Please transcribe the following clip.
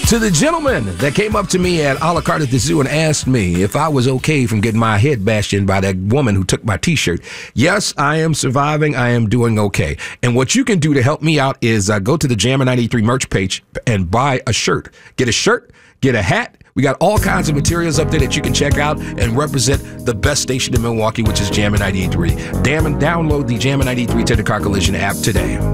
To the gentleman that came up to me at a la carte at the zoo and asked me if I was okay from getting my head bashed in by that woman who took my t-shirt. Yes, I am surviving. I am doing okay. And what you can do to help me out is go to the Jammer 93 merch page and buy a shirt. Get a shirt, get a hat. We got all kinds of materials up there that you can check out and represent the best station in Milwaukee, which is Jammer 93. Download the Jammer 93 Tender Car Collision app today.